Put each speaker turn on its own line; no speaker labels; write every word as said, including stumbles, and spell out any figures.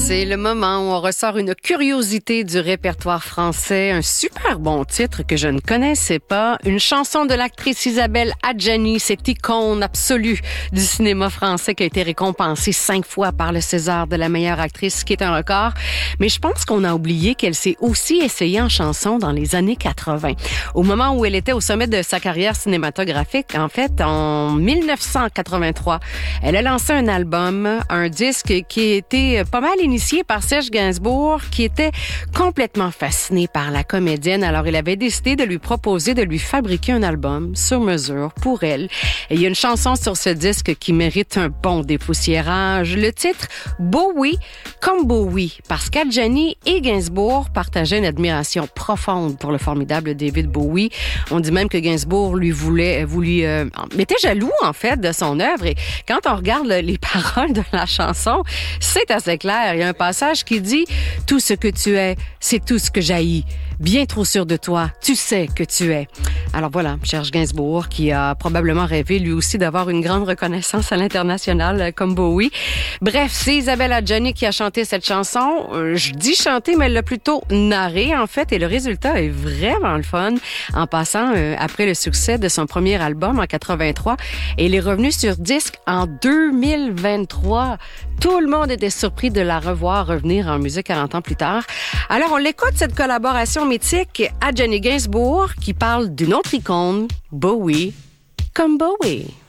C'est le moment où on ressort une curiosité du répertoire français, un super bon titre que je ne connaissais pas, une chanson de l'actrice Isabelle Adjani, cette icône absolue du cinéma français qui a été récompensée cinq fois par le César de la meilleure actrice, ce qui est un record. Mais je pense qu'on a oublié qu'elle s'est aussi essayée en chanson dans les années quatre-vingt. Au moment où elle était au sommet de sa carrière cinématographique, en fait, en mille neuf cent quatre-vingt-trois, elle a lancé un album, un disque qui était pas mal initié par Serge Gainsbourg, qui était complètement fasciné par la comédienne. Alors, il avait décidé de lui proposer de lui fabriquer un album sur mesure pour elle. Et il y a une chanson sur ce disque qui mérite un bon dépoussiérage. Le titre, Bowie, comme Bowie, parce qu'Adjani et Gainsbourg partageaient une admiration profonde pour le formidable David Bowie. On dit même que Gainsbourg lui voulait, voulait, euh, était jaloux, en fait, de son œuvre. Et quand on regarde les paroles de la chanson, c'est assez clair. Il y a un passage qui dit « Tout ce que tu es, c'est tout ce que j'haïs. Bien trop sûr de toi, tu sais que tu es. » Alors voilà, Serge Gainsbourg, qui a probablement rêvé lui aussi d'avoir une grande reconnaissance à l'international comme Bowie. Bref, c'est Isabelle Adjani qui a chanté cette chanson. Euh, je dis chanter, mais elle l'a plutôt narrée, en fait, et le résultat est vraiment le fun. En passant, euh, après le succès de son premier album en quatre-vingt-trois, elle est revenue sur disque en deux mille vingt-trois. Tout le monde était surpris de la revoir revenir en musique quarante ans plus tard. Alors, on l'écoute, cette collaboration mythique, Adjani Gainsbourg, qui parle d'une autre icône, Bowie, comme Bowie.